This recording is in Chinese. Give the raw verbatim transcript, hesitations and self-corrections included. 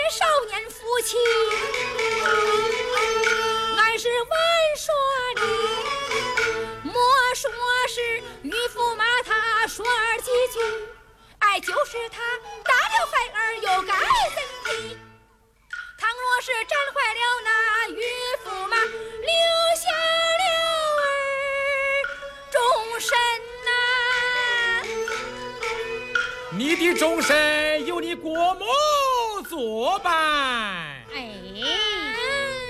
少年夫妻，俺是玩说的，莫说是渔夫骂他说儿几句，哎，就是他打了孩儿又该怎的？倘若是斩坏了那渔夫马，留下了儿终身呐、 你的终身由你郭某作伴。